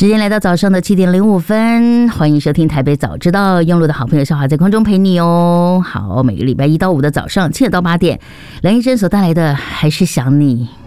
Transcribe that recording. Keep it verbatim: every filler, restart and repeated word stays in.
时间来到早上的七点零五分，欢迎收听台北早知道，用路的好朋友小华在空中陪你哦。好，每个礼拜一到五的早上七点到八点，梁医生所带来的还是想你。